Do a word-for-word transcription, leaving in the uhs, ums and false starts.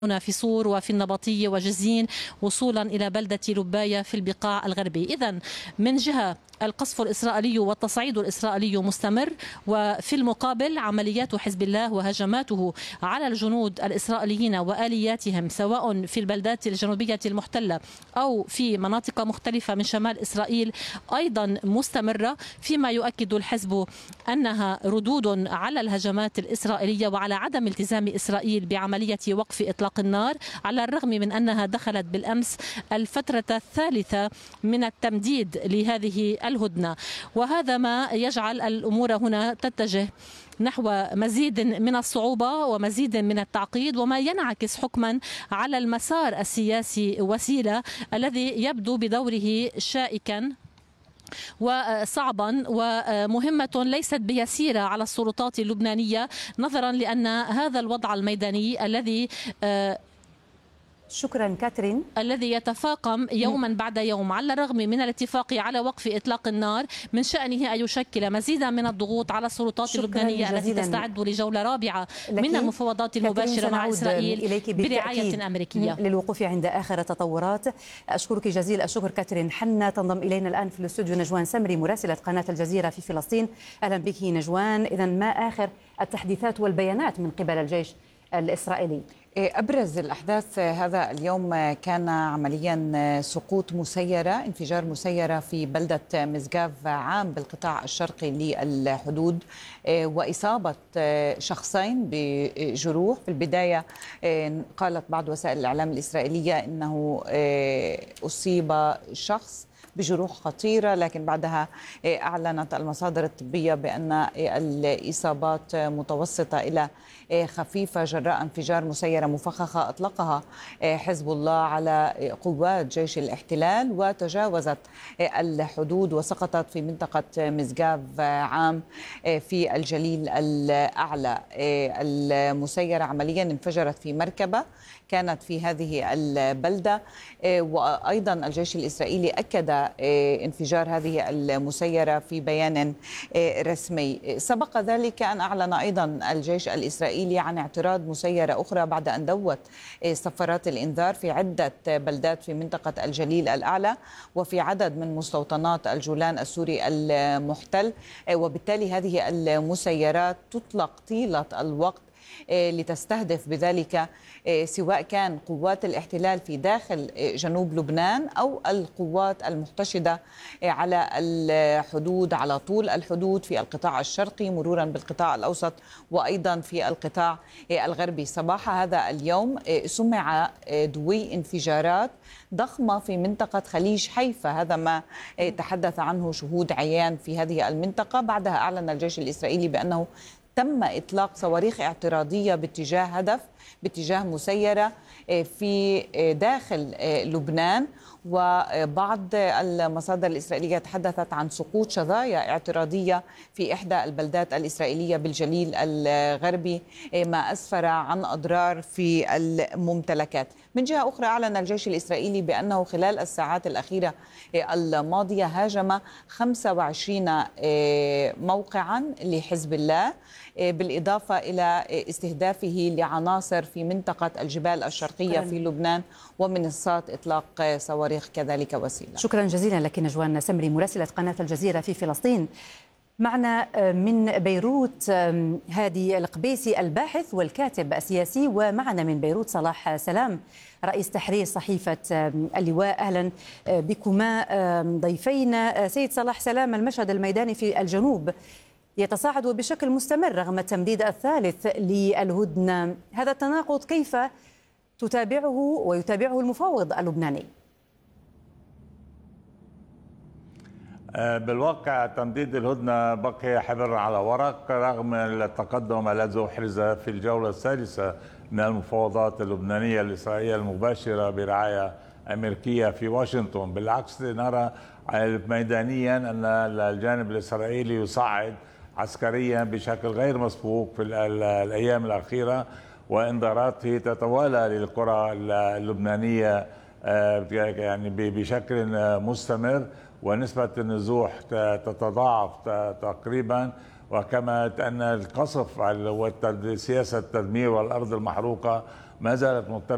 هنا في صور وفي النبطية وجزين وصولا إلى بلدة لباية في البقاع الغربي. إذن من جهة القصف الإسرائيلي والتصعيد الإسرائيلي مستمر، وفي المقابل عمليات حزب الله وهجماته على الجنود الإسرائيليين وآلياتهم سواء في البلدات الجنوبية المحتلة أو في مناطق مختلفة من شمال إسرائيل أيضا مستمرة، فيما يؤكد الحزب أنها ردود على الهجمات الإسرائيلية وعلى عدم التزام إسرائيل بعملية وقف إطلاق النار، على الرغم من أنها دخلت بالأمس الفترة الثالثة من التمديد لهذه الهدنة. وهذا ما يجعل الأمور هنا تتجه نحو مزيد من الصعوبة ومزيد من التعقيد، وما ينعكس حكما على المسار السياسي وسيلة الذي يبدو بدوره شائكا وصعبا ومهمة ليست بيسيرة على السلطات اللبنانية، نظرا لأن هذا الوضع الميداني الذي شكرا كاترين الذي يتفاقم يوما بعد يوم على الرغم من الاتفاق على وقف إطلاق النار، من شأنه أن يشكل مزيدا من الضغوط على السلطات اللبنانية التي تستعد لجولة رابعة من المفاوضات المباشرة مع إسرائيل برعاية أمريكية. للوقوف عند آخر التطورات، أشكرك جزيل الشكر كاترين حنا. تنضم إلينا الآن في الاستوديو نجوان سمري مراسلة قناة الجزيرة في فلسطين. أهلا بك نجوان. إذا ما آخر التحديثات والبيانات من قبل الجيش الإسرائيلي؟ أبرز الأحداث هذا اليوم كان عمليا سقوط مسيرة، انفجار مسيرة في بلدة مزقاف عام بالقطاع الشرقي للحدود، وإصابة شخصين بجروح. في البداية قالت بعض وسائل الإعلام الإسرائيلية أنه أصيب شخص بجروح خطيرة، لكن بعدها أعلنت المصادر الطبية بأن الإصابات متوسطة إلى خفيفة جراء انفجار مسيرة مفخخة أطلقها حزب الله على قوات جيش الاحتلال وتجاوزت الحدود وسقطت في منطقة مزقاف عام في الجليل الأعلى. المسيرة عمليا انفجرت في مركبة كانت في هذه البلدة، وأيضا الجيش الإسرائيلي أكد انفجار هذه المسيرة في بيان رسمي. سبق ذلك أن أعلن أيضا الجيش الإسرائيلي عن اعتراض مسيرة أخرى بعد أن دوت صفارات الإنذار في عدة بلدات في منطقة الجليل الأعلى وفي عدد من مستوطنات الجولان السوري المحتل، وبالتالي هذه المسيرات تطلق طيلة الوقت لتستهدف بذلك سواء كان قوات الاحتلال في داخل جنوب لبنان أو القوات المحتشدة على الحدود، على طول الحدود في القطاع الشرقي مرورا بالقطاع الأوسط وأيضا في القطاع الغربي. صباح هذا اليوم سمع دوي انفجارات ضخمة في منطقة خليج حيفا، هذا ما تحدث عنه شهود عيان في هذه المنطقة. بعدها أعلن الجيش الإسرائيلي بأنه تم إطلاق صواريخ اعتراضية باتجاه هدف باتجاه مسيرة في داخل لبنان، وبعض المصادر الإسرائيلية تحدثت عن سقوط شظايا اعتراضية في إحدى البلدات الإسرائيلية بالجليل الغربي، ما أسفر عن أضرار في الممتلكات. من جهة أخرى أعلن الجيش الإسرائيلي بأنه خلال الساعات الأخيرة الماضية هاجم خمسة وعشرين موقعا لحزب الله، بالإضافة إلى استهدافه لعناصر في منطقة الجبال الشرقية في لبنان ومنصات إطلاق صواريخ كذلك وسيلة. شكرا جزيلا لك نجوان سمري مراسلة قناة الجزيرة في فلسطين. معنا من بيروت هادي القبيسي الباحث والكاتب السياسي، ومعنا من بيروت صلاح سلام رئيس تحرير صحيفة اللواء. أهلا بكما ضيفينا. سيد صلاح سلام، المشهد الميداني في الجنوب يتصاعد بشكل مستمر رغم التمديد الثالث للهدنة، هذا التناقض كيف تتابعه ويتابعه المفاوض اللبناني؟ بالواقع تمديد الهدنة بقي حبر على ورق رغم التقدم الذي أحرز في الجولة الثالثة من المفاوضات اللبنانية الإسرائيلية المباشرة برعاية أمريكية في واشنطن. بالعكس نرى ميدانيا أن الجانب الإسرائيلي يصعد عسكريا بشكل غير مسبوق في الأيام الأخيرة، وإنذاراته تتوالى للقرى اللبنانية يعني بشكل مستمر، ونسبة النزوح تتضاعف تقريبا، وكما أن القصف وسياسة التدمير والأرض المحروقة ما زالت متبعة.